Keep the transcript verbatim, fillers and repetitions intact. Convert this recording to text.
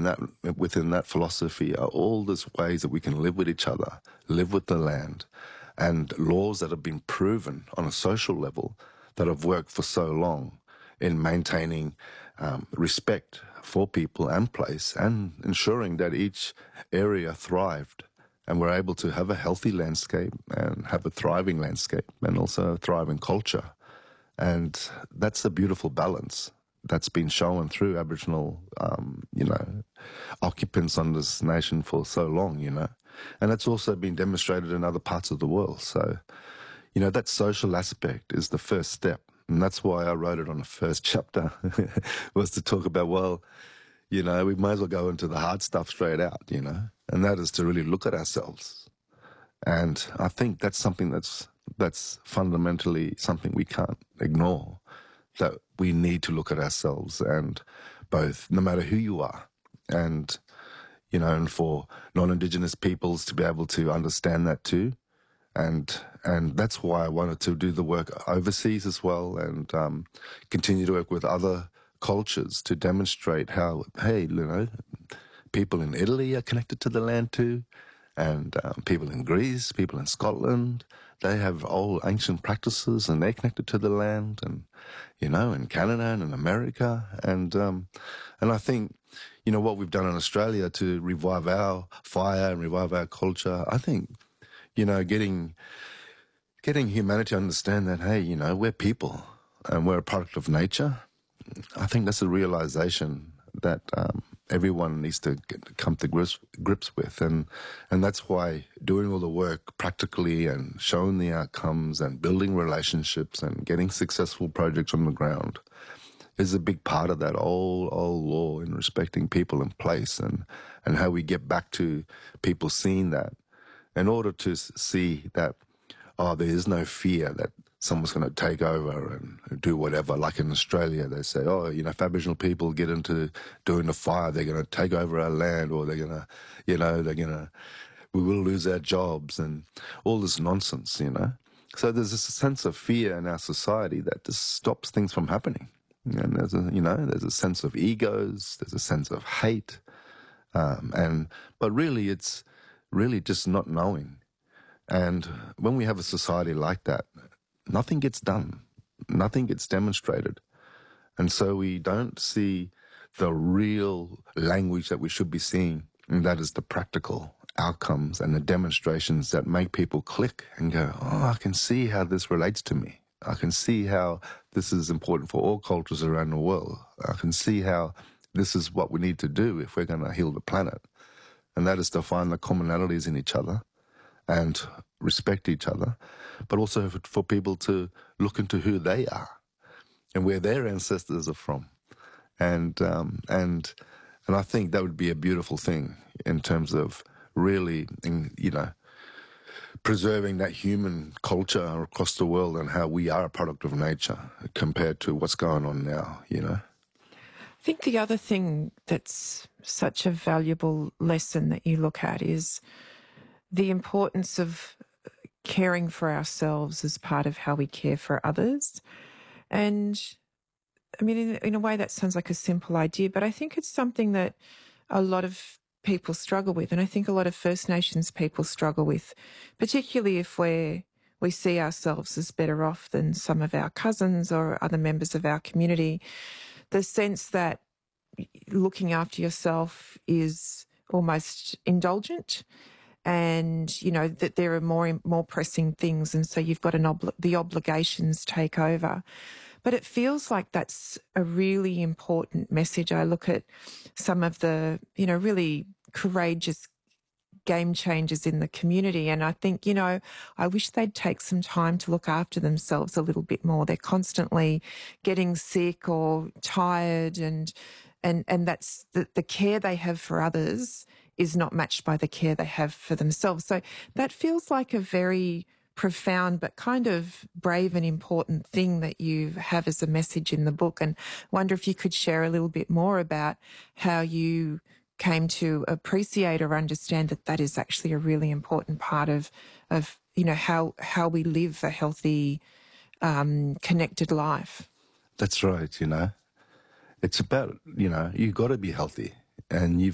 within that within that philosophy are all these ways that we can live with each other, live with the land, and laws that have been proven on a social level that have worked for so long in maintaining um, respect for people and place and ensuring that each area thrived and we're able to have a healthy landscape and have a thriving landscape and also a thriving culture. And that's a beautiful balance that's been shown through Aboriginal, um, you know, occupants on this nation for so long, you know. And that's also been demonstrated in other parts of the world. So, you know, that social aspect is the first step. And that's why I wrote it on the first chapter, was to talk about, well, you know, we might as well go into the hard stuff straight out, you know, and that is to really look at ourselves. And I think that's something that's that's fundamentally something we can't ignore, that we need to look at ourselves, and both, no matter who you are, and, you know, and for non-Indigenous peoples to be able to understand that too. And and that's why I wanted to do the work overseas as well, and um, continue to work with other cultures to demonstrate how, hey, you know, people in Italy are connected to the land too, and um, people in Greece, people in Scotland, they have old ancient practices and they're connected to the land, and, you know, in Canada and in America. And, um, and I think, you know, what we've done in Australia to revive our fire and revive our culture, I think, you know, getting getting humanity to understand that, hey, you know, we're people and we're a product of nature. I think that's a realization that um, everyone needs to get, come to grips, grips with. And, and that's why doing all the work practically and showing the outcomes and building relationships and getting successful projects on the ground is a big part of that old, old law in respecting people and place, and, and how we get back to people seeing that, in order to see that, oh, there is no fear that someone's going to take over and do whatever. Like in Australia, they say, oh, you know, if Aboriginal people get into doing the fire, they're going to take over our land, or they're going to, you know, they're going to, we will lose our jobs, and all this nonsense, you know. So there's this sense of fear in our society that just stops things from happening. And there's a, you know, there's a sense of egos, there's a sense of hate, um, and but really it's really just not knowing. And when we have a society like that, nothing gets done, nothing gets demonstrated. And so we don't see the real language that we should be seeing, and that is the practical outcomes and the demonstrations that make people click and go, oh, I can see how this relates to me. I can see how this is important for all cultures around the world. I can see how this is what we need to do if we're going to heal the planet. And that is to find the commonalities in each other and respect each other, but also for, for people to look into who they are and where their ancestors are from. And um, and and I think that would be a beautiful thing in terms of really, you know, preserving that human culture across the world and how we are a product of nature compared to what's going on now, you know. I think the other thing that's such a valuable lesson that you look at is the importance of caring for ourselves as part of how we care for others. And I mean, in, in a way that sounds like a simple idea, but I think it's something that a lot of people struggle with. And I think a lot of First Nations people struggle with, particularly if we're, we see ourselves as better off than some of our cousins or other members of our community. The sense that looking after yourself is almost indulgent, and, you know, that there are more more pressing things, and so you've got an obli- the obligations take over. But it feels like that's a really important message. I look at some of the, you know, really courageous game changers in the community, and I think, you know, I wish they'd take some time to look after themselves a little bit more. They're constantly getting sick or tired, and and and that's the, the care they have for others is not matched by the care they have for themselves. So that feels like a very profound but kind of brave and important thing that you have as a message in the book. And wonder if you could share a little bit more about how you came to appreciate or understand that that is actually a really important part of, of you know, how how we live a healthy, um, connected life. That's right, you know. It's about, you know, you've got to be healthy, and you've